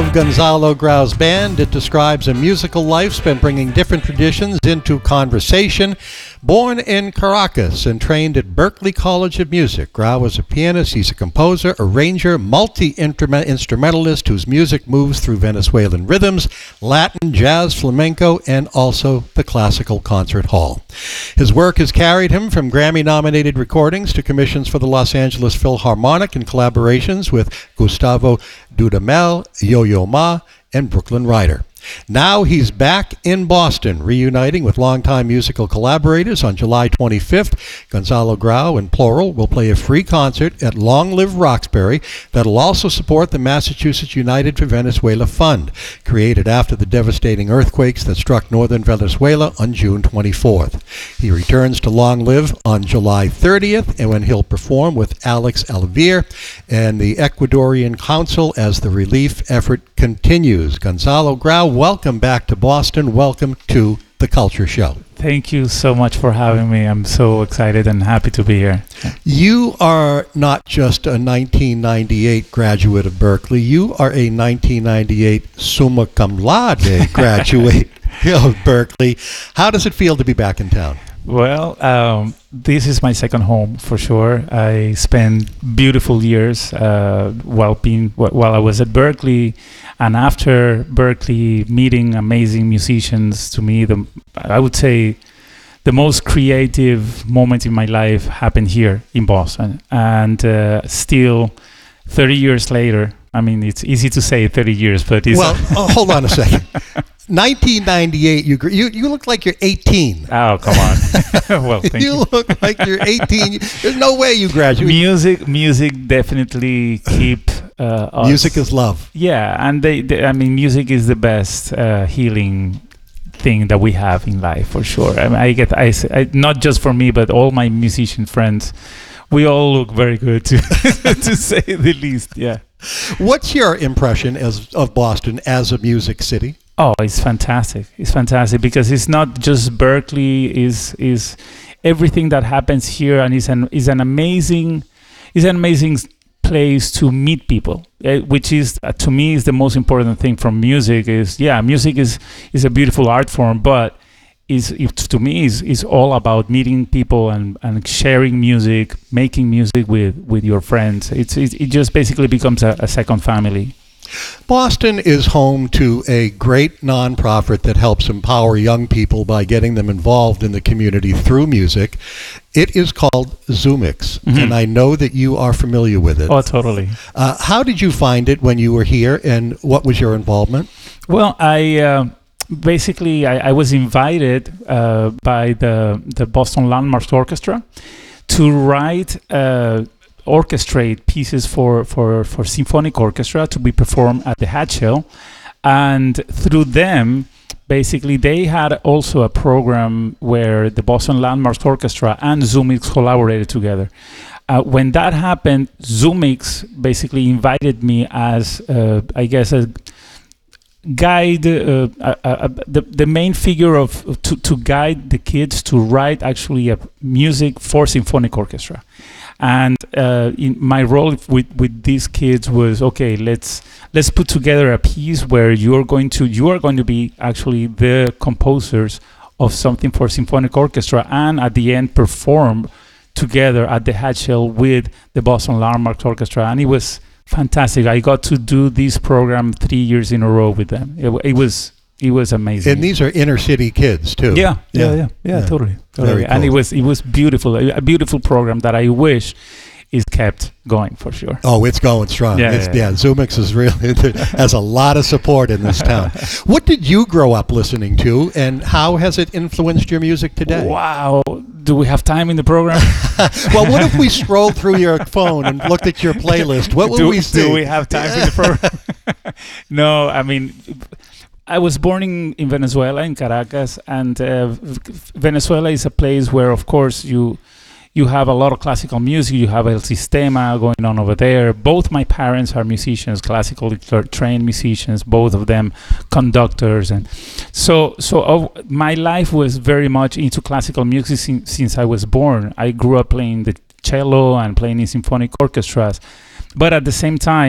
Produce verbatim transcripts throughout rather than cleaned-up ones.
of Gonzalo Grau's band. It describes a musical life spent bringing different traditions into conversation. Born in Caracas and trained at Berklee College of Music, Grau is a pianist, he's a composer, arranger, multi-instrumentalist whose music moves through Venezuelan rhythms, Latin, jazz, flamenco, and also the classical concert hall. His work has carried him from Grammy-nominated recordings to commissions for the Los Angeles Philharmonic and collaborations with Gustavo Dudamel, Yo-Yo Ma, and Brooklyn Ryder. Now he's back in Boston, reuniting with longtime musical collaborators. On July twenty-fifth, Gonzalo Grau and Plural will play a free concert at Long Live Roxbury that'll also support the Massachusetts United for Venezuela Fund, created after the devastating earthquakes that struck northern Venezuela on June twenty-fourth. He returns to Long Live on July thirtieth, and when he'll perform with Alex Alvear and the Ecuadorian Council as the relief effort continues. Gonzalo Grau, welcome back to Boston. Welcome to The Culture Show. Thank you so much for having me. I'm so excited and happy to be here. You are not just a nineteen ninety-eight graduate of Berklee. You are a nineteen ninety-eight summa cum laude graduate of Berklee. How does it feel to be back in town? Well, um, this is my second home for sure. I spent beautiful years uh, while being while I was at Berklee, and after Berklee, meeting amazing musicians. To me, the I would say the most creative moment in my life happened here in Boston, and uh, still, thirty years later. I mean, it's easy to say thirty years, but it's well. oh, hold on a second. nineteen ninety-eight. You you you look like you're eighteen. Oh, come on. Well, thank you. You look like you're eighteen. There's no way you graduated. Music, music definitely keep uh, us. Music is love. Yeah, and they, they I mean, music is the best uh, healing thing that we have in life for sure. I, mean, I get I, I not just for me, but all my musician friends. We all look very good, to to say the least. Yeah. What's your impression as of Boston as a music city? Oh, it's fantastic. It's fantastic because it's not just Berklee. Is is everything that happens here, and it's an is an amazing, is an amazing place to meet people. Uh, which is uh, to me is the most important thing from music. Is yeah, music is is a beautiful art form, but is it, to me is is all about meeting people and, and sharing music, making music with, with your friends. It's it, it just basically becomes a, a second family. Boston is home to a great nonprofit that helps empower young people by getting them involved in the community through music. It is called Zoomix, mm-hmm. and I know that you are familiar with it. Oh, totally. Uh, how did you find it when you were here, and what was your involvement? Well, I... Uh, Basically, I, I was invited uh, by the the Boston Landmarks Orchestra to write, uh, orchestrate pieces for, for, for symphonic orchestra to be performed at the Hatchell. And through them, basically, they had also a program where the Boston Landmarks Orchestra and Zoomix collaborated together. Uh, when that happened, Zoomix basically invited me as, uh, I guess, a guide uh, uh, uh, the the main figure of to to guide the kids to write actually a music for symphonic orchestra, and uh, in my role with with these kids was okay. Let's let's put together a piece where you're going to you are going to be actually the composers of something for symphonic orchestra, and at the end perform together at the Hatchell with the Boston Landmarks Orchestra, and it was fantastic. I got to do this program three years in a row with them. It, it was it was amazing. And these are inner city kids too. Yeah, yeah, yeah, yeah, yeah totally. totally. Cool. And it was it was beautiful, a, a beautiful program that I wish is kept going for sure. Oh, it's going strong. Yeah, it's, yeah, yeah. yeah. Zoomix is really has a lot of support in this town. What did you grow up listening to, and how has it influenced your music today? Wow. Do we have time in the program? Well, what if we scrolled through your phone and looked at your playlist? What would do, we see? Do we have time in the program? No, I mean, I was born in, in Venezuela, in Caracas, and uh, Venezuela is a place where, of course, you you have a lot of classical music. You have El Sistema going on over there. Both my parents are musicians, classically trained musicians, both of them conductors. And so so oh, my life was very much into classical music since, since I was born. I grew up playing the cello and playing in symphonic orchestras. But at the same time,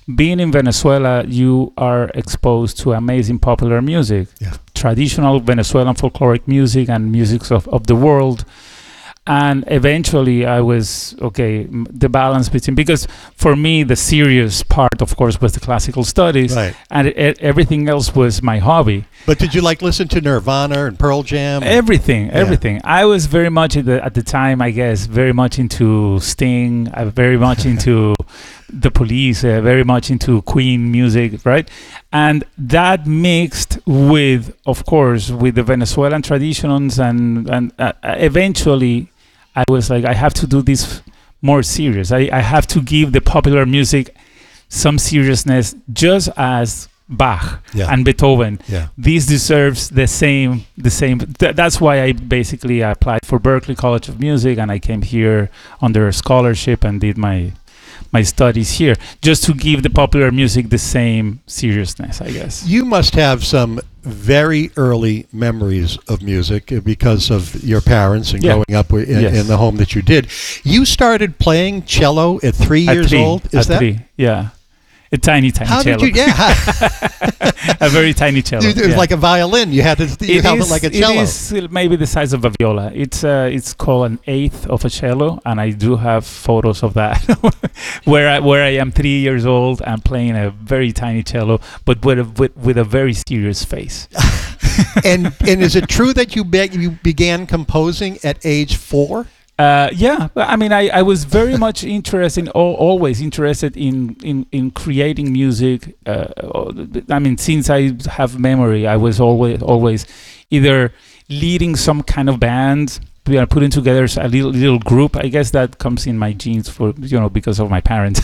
being in Venezuela, you are exposed to amazing popular music, Yeah. traditional Venezuelan folkloric music and music of, of the world. And eventually I was, okay, m- the balance between, because for me, the serious part, of course, was the classical studies, Right. and it, it- everything else was my hobby. But did you like listen to Nirvana and Pearl Jam? Everything, Yeah. everything. I was very much at the, at the time, I guess, very much into Sting, uh, very much into the Police, uh, very much into Queen music, right? And that mixed with, of course, with the Venezuelan traditions, and and uh, eventually, I was like, I have to do this more serious. I, I have to give the popular music some seriousness, just as Bach Yeah. and Beethoven. Yeah. This deserves the same, the same. Th- that's why I basically applied for Berklee College of Music, and I came here under a scholarship and did my my studies here, just to give the popular music the same seriousness, I guess. You must have some very early memories of music uh, because of your parents and Yeah. growing up wi- in, Yes. in the home that you did. You started playing cello at three At years three, old. Is at that three, yeah. A tiny, tiny how cello. did you? Yeah, A very tiny cello. it was yeah. like a violin. You had to. You It held is, it like a cello. It is uh, maybe the size of a viola. It's uh, it's called an eighth of a cello, and I do have photos of that, where I, where I am three years old and playing a very tiny cello, but with a with, with a very serious face. and and is it true that you be, you began composing at age four? Uh, yeah, but I mean, I, I was very much interested, in, al- always interested in, in, in creating music. Uh, I mean, since I have memory, I was always always either leading some kind of band, we are putting together a little little group. I guess that comes in my genes, for you know, because of my parents.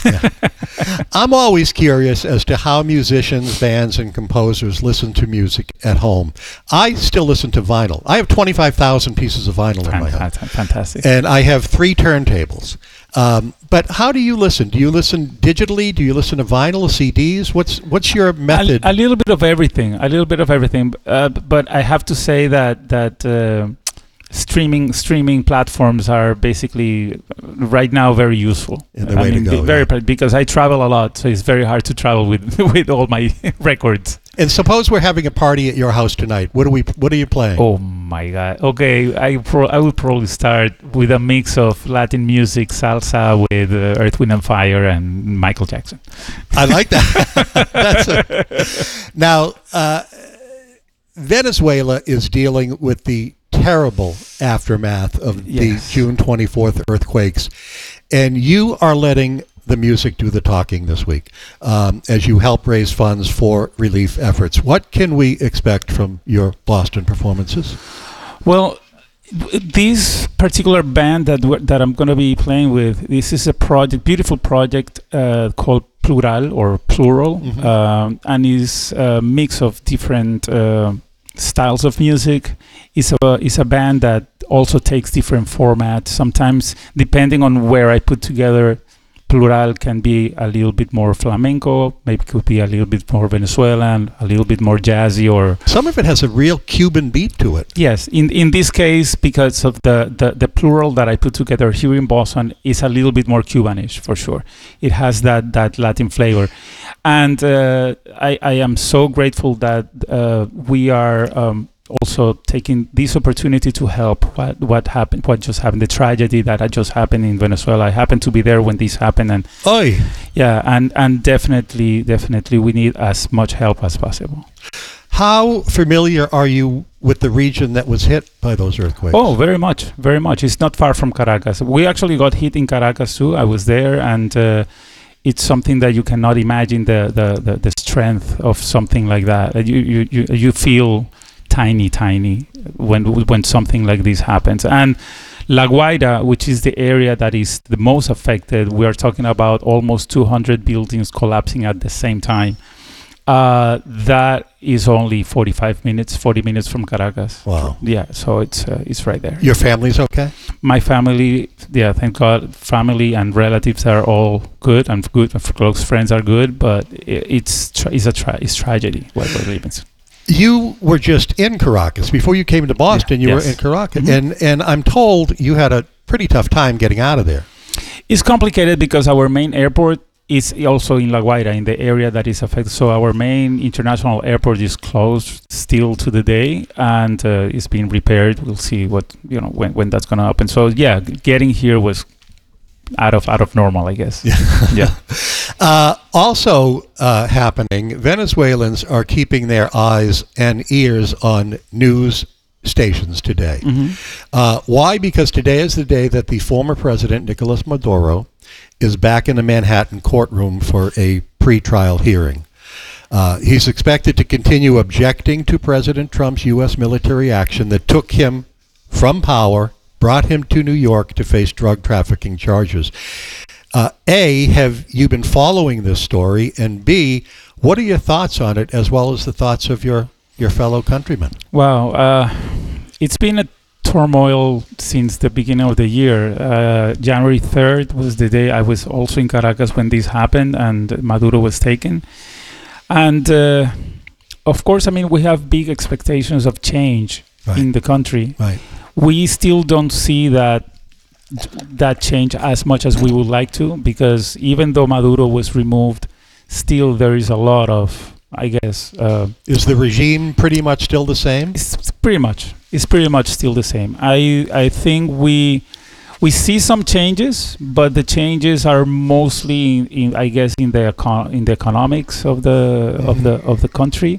I'm always curious as to how musicians, bands, and composers listen to music at home. I still listen to vinyl. I have twenty-five thousand pieces of vinyl in my home. Fant- Fantastic. And I have three turntables. Um, but how do you listen? Do you listen digitally? Do you listen to vinyl, C Ds? What's what's your method? A, a little bit of everything. A little bit of everything. Uh, but I have to say that that uh, streaming streaming platforms are basically uh, right now very useful. Yeah, the way to mean, go, very yeah. pra- because I travel a lot, so it's very hard to travel with with all my records. And suppose we're having a party at your house tonight. What are we? What are you playing? Oh my God. Okay, I pro- I would probably start with a mix of Latin music, salsa with uh, Earth, Wind and Fire and Michael Jackson. I like that. That's a, now, uh, Venezuela is dealing with the terrible aftermath of Yes. the June twenty-fourth earthquakes, and you are letting the music do the talking this week um, as you help raise funds for relief efforts. What can we expect from your Boston performances? Well, w- this particular band that w- that I'm going to be playing with, this is a project, beautiful project uh, called Plural or Plural, Mhm. um, and is a mix of different uh, styles of music. It's a it's a band that also takes different formats. Sometimes, depending on where I put together, Plural can be a little bit more flamenco, maybe could be a little bit more Venezuelan, a little bit more jazzy, or Some of it has a real Cuban beat to it. yes, in in this case, because of the, the, the plural that I put together here in Boston, is a little bit more Cubanish for sure. It has that, that Latin flavor, and uh, I I am so grateful that uh, we are um, also taking this opportunity to help what what happened, what just happened, the tragedy that had just happened in Venezuela. I happened to be there when this happened, and Oy. yeah, and and definitely definitely we need as much help as possible. How familiar are you with the region that was hit by those earthquakes? Oh, very much, very much. It's not far from Caracas. We actually got hit in Caracas too. I was there, and uh, it's something that you cannot imagine the, the, the, the strength of something like that. Uh, You you you, you feel tiny, tiny when when something like this happens. And La Guaira, which is the area that is the most affected, we are talking about almost two hundred buildings collapsing at the same time. Uh, that is only forty-five minutes, forty minutes from Caracas. Wow. Yeah, so it's uh, it's right there. Your family's okay? My family, yeah, thank God, family and relatives are all good, and good, and close friends are good. But i- it's tra- it's a tra- it's tragedy what we're living. You were just in Caracas. Before you came to Boston, Yeah, you yes. were in Caracas. Mhm. And, and I'm told you had a pretty tough time getting out of there. It's complicated because our main airport it's also in La Guaira, in the area that is affected. So our main international airport is closed still to the day, and uh, it's being repaired. We'll see what you know when, when that's gonna happen. So yeah, g- getting here was out of out of normal, I guess. Yeah. Yeah. Uh, also uh, happening, Venezuelans are keeping their eyes and ears on news stations today. Mhm. Uh, why? Because today is the day that the former president, Nicolas Maduro, is back in the Manhattan courtroom for a pre-trial hearing. Uh, he's expected to continue objecting to President Trump's U S military action that took him from power, brought him to New York to face drug trafficking charges. Uh, A, have you been following this story? And B, what are your thoughts on it, as well as the thoughts of your, your fellow countrymen? Wow, uh, it's been a turmoil since the beginning of the year. Uh, January third was the day I was also in Caracas when this happened and Maduro was taken. And uh, of course, I mean, we have big expectations of change Right. in the country. Right. We still don't see that that change as much as we would like to, because even though Maduro was removed, still there is a lot of, I guess, uh, Is the regime pretty much still the same? it's it's pretty much it's pretty much still the same. I I think we we see some changes, but the changes are mostly in, in I guess in the econ- in the economics of the Mhm. of the of the country,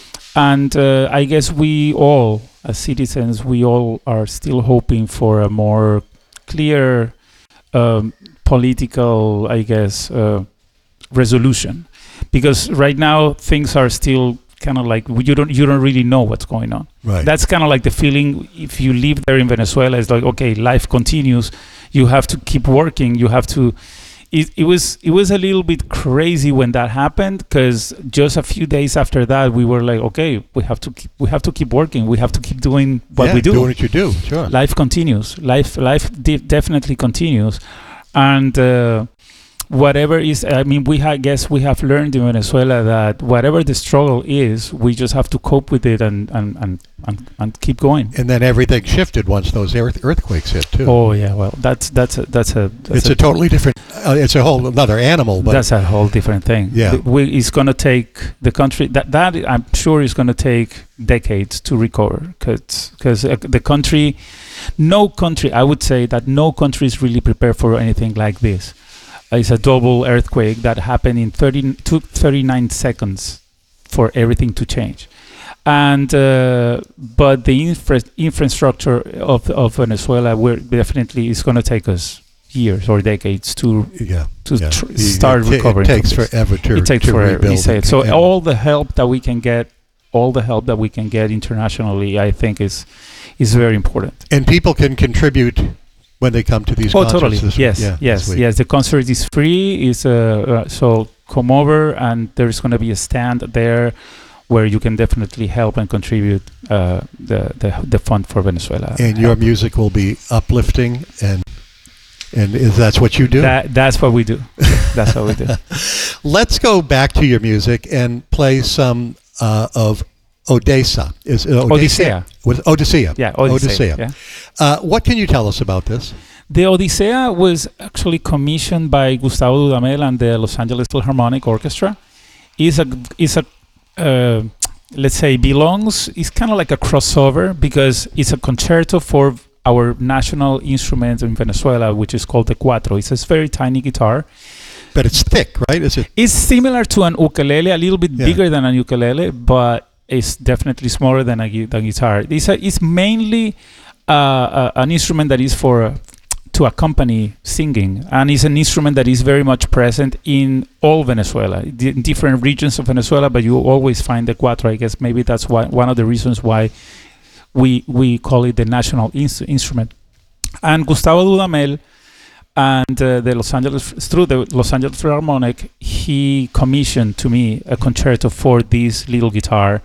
and uh, I guess we all as citizens we all are still hoping for a more clear um, political, I guess, uh, resolution, because right now things are still kind of like you don't you don't really know what's going on. Right. That's kind of like the feeling if you live there in Venezuela. It's like, okay, life continues. You have to keep working. You have to. It, it was it was a little bit crazy when that happened, because just a few days after that we were like, okay, we have to keep, we have to keep working. We have to keep doing what yeah, we do. doing what you do, sure. Life continues. Life life de- definitely continues, and. Uh, Whatever is, I mean, we ha- guess we have learned in Venezuela that whatever the struggle is, we just have to cope with it and and, and, and, and keep going. And then everything shifted once those earth- earthquakes hit, too. Oh yeah, well that's that's a, that's a that's it's a, totally different, uh, it's a whole another animal. But that's a whole different thing. Yeah. The- we, it's gonna take the country that that I'm sure is gonna take decades to recover, because because uh, the country, no country, I would say that no country is really prepared for anything like this. It's a double earthquake that happened in thirty, took thirty-nine seconds for everything to change. And uh, but the infra- infrastructure of of Venezuela, we're definitely is going to take us years or decades to yeah, to yeah. tr- It- start it, ta- recovering. It takes from this. forever to, It takes to forever. rebuild. He said. it. So Yeah. all the help that we can get, all the help that we can get internationally, I think is is very important. And people can contribute when they come to these Oh, concerts. totally. This, Yes, yeah, yes, this week. yes. The concert is free. Is uh, uh, so come over, and there's going to be a stand there where you can definitely help and contribute uh, the, the the fund for Venezuela. And your music will be uplifting, and and is that's what you do? That that's what we do. That's what we do. Let's go back to your music and play some uh, of Odessa. Is uh, Odisea. With Odisea. Yeah, Odyssey. Odisea. Yeah. Uh, what can you tell us about this? The Odisea was actually commissioned by Gustavo Dudamel and the Los Angeles Philharmonic Orchestra. Is a is a uh, let's say belongs. It's kind of like a crossover, because it's a concerto for our national instrument in Venezuela, which is called the cuatro. It's a very tiny guitar. But it's thick, right? Is it? It's similar to an ukulele, a little bit Yeah. bigger than an ukulele, but it's definitely smaller than a gui- than guitar. It's a, it's mainly uh, uh, an instrument that is for uh, to accompany singing, and it's an instrument that is very much present in all Venezuela, di- in different regions of Venezuela. But you always find the cuatro. I guess maybe that's why one of the reasons why we we call it the national ins- instrument. And Gustavo Dudamel and uh, the Los Angeles through the Los Angeles Philharmonic, he commissioned to me a concerto for this little guitar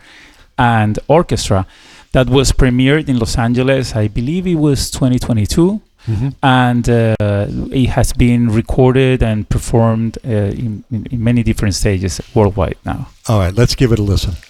and orchestra that was premiered in Los Angeles. I believe it was twenty twenty-two, Mm-hmm. and uh, it has been recorded and performed uh, in, in, in many different stages worldwide now. All right, let's give it a listen.